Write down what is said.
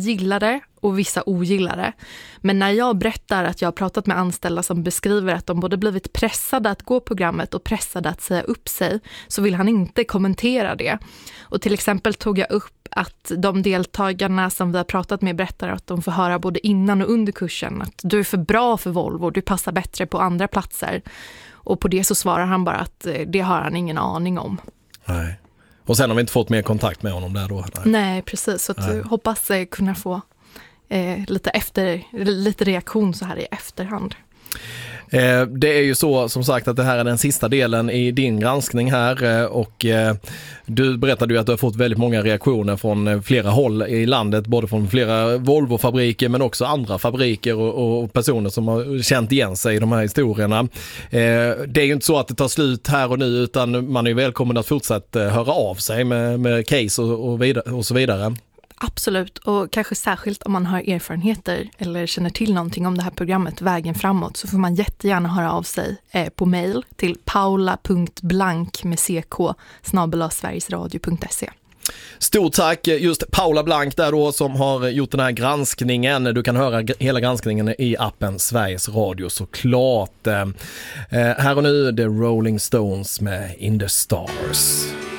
gillar det och vissa ogillar det. Men när jag berättar att jag har pratat med anställda som beskriver att de både blivit pressade att gå programmet och pressade att säga upp sig, så vill han inte kommentera det. Och till exempel tog jag upp att de deltagarna som vi har pratat med berättar att de får höra både innan och under kursen att du är för bra för Volvo, du passar bättre på andra platser. Och på det så svarar han bara att det har han ingen aning om. Nej. Och sen har vi inte fått mer kontakt med honom där då? Nej, precis. Så att hoppas kunna få lite reaktion så här i efterhand. Det är ju så som sagt att det här är den sista delen i din granskning här, och du berättade ju att du har fått väldigt många reaktioner från flera håll i landet, både från flera Volvo-fabriker men också andra fabriker och personer som har känt igen sig i de här historierna. Det är ju inte så att det tar slut här och nu, utan man är ju välkommen att fortsätta höra av sig med case och så vidare. Absolut, och kanske särskilt om man har erfarenheter eller känner till någonting om det här programmet Vägen framåt, så får man jättegärna höra av sig på mejl till paula.blank@sverigesradio.se. Stort tack just Paula Blank där då, som har gjort den här granskningen. Du kan höra hela granskningen i appen Sveriges Radio såklart. Här och nu The Rolling Stones med In the Stars.